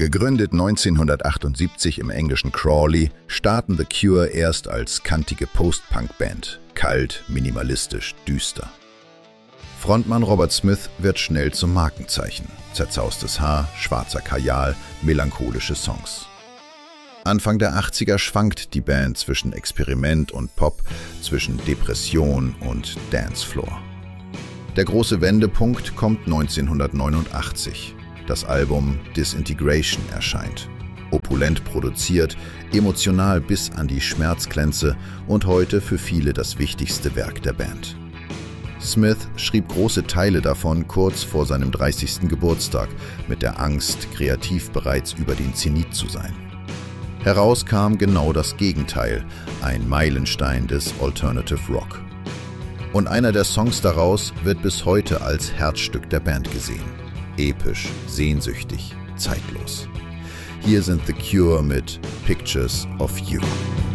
Gegründet 1978 im englischen Crawley, starten The Cure erst als kantige Post-Punk-Band, kalt, minimalistisch, düster. Frontmann Robert Smith wird schnell zum Markenzeichen. Zerzaustes Haar, schwarzer Kajal, melancholische Songs. Anfang der 80er schwankt die Band zwischen Experiment und Pop, zwischen Depression und Dancefloor. Der große Wendepunkt kommt 1989. Das Album Disintegration erscheint. Opulent produziert, emotional bis an die Schmerzgrenze und heute für viele das wichtigste Werk der Band. Smith schrieb große Teile davon kurz vor seinem 30. Geburtstag mit der Angst, kreativ bereits über den Zenit zu sein. Heraus kam genau das Gegenteil, ein Meilenstein des Alternative Rock. Und einer der Songs daraus wird bis heute als Herzstück der Band gesehen. Episch, sehnsüchtig, zeitlos. Hier sind The Cure mit Pictures of You.